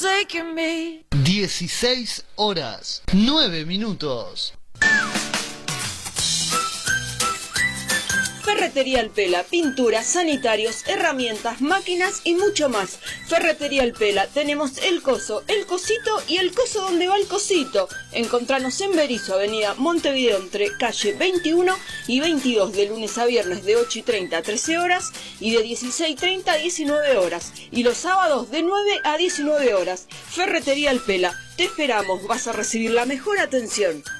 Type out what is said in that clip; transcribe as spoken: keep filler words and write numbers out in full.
forsaken me. dieciséis horas, nueve minutos. Ferretería Alpela, pinturas, sanitarios, herramientas, máquinas y mucho más. Ferretería Alpela, tenemos el coso, el cosito y el coso donde va el cosito. Encontranos en Berisso, avenida Montevideo, entre calle veintiuno y veintidós, de lunes a viernes de ocho y treinta a trece horas y de dieciséis y treinta a diecinueve horas. Y los sábados de nueve a diecinueve horas. Ferretería Alpela, te esperamos, vas a recibir la mejor atención.